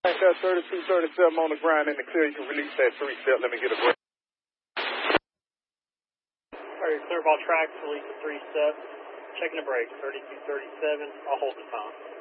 Back there, 3237 on the ground in the clear. You can release that 3-step. Let me get a break. All right, clear of all tracks, release the 3-step. Checking the brakes, 3237. I'll hold the time.